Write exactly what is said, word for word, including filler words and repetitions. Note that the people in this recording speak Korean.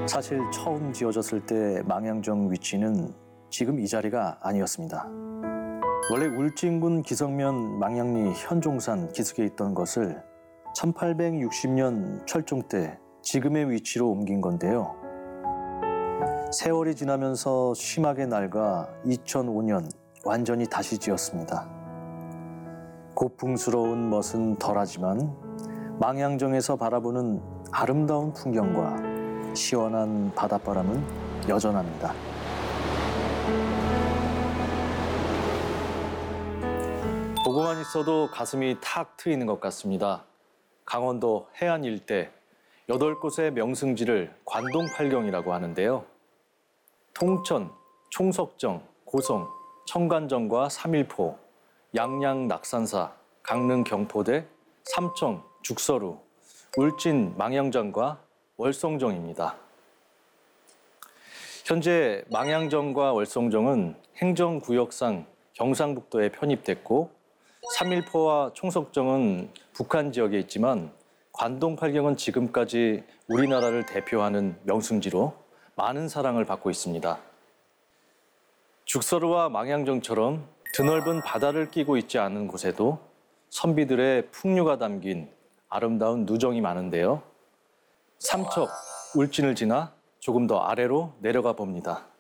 사실 처음 지어졌을 때 망향정 위치는 지금 이 자리가 아니었습니다. 원래 울진군 기성면 망향리 현종산 기슭에 있던 것을 천팔백육십 년 철종 때 지금의 위치로 옮긴 건데요. 세월이 지나면서 심하게 낡아 이천오 년 완전히 다시 지었습니다. 고풍스러운 멋은 덜하지만 망향정에서 바라보는 아름다운 풍경과 시원한 바닷바람은 여전합니다. 보고만 있어도 가슴이 탁 트이는 것 같습니다. 강원도 해안 일대 여덟 곳의 명승지를 관동팔경이라고 하는데요. 통천, 총석정, 고성, 청관정과 삼일포, 양양 낙산사, 강릉 경포대, 삼청, 죽서루, 울진 망향정과 월성정입니다. 현재 망향정과 월성정은 행정구역상 경상북도에 편입됐고 삼일포와 총석정은 북한 지역에 있지만 관동팔경은 지금까지 우리나라를 대표하는 명승지로 많은 사랑을 받고 있습니다. 죽서루와 망향정처럼 드넓은 바다를 끼고 있지 않은 곳에도 선비들의 풍류가 담긴 아름다운 누정이 많은데요. 삼척, 울진을 지나 조금 더 아래로 내려가 봅니다.